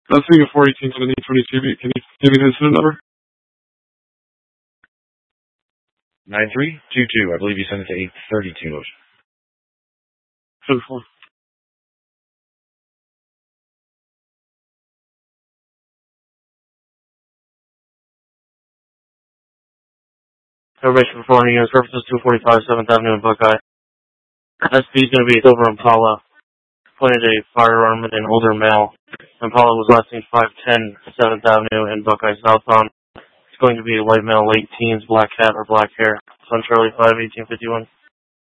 That's being a 418 on an 822. Can you give me the incident number? 9322. I believe you sent it to 832 Ocean. 74. Information for units, references 245 7th Avenue in Buckeye. SP is going to be a silver Impala. Pointed a firearm at an older male. Impala was last seen 510 7th Avenue in Buckeye southbound. It's going to be a white male, late teens, black hat or black hair. Sun Charlie 5, 1851.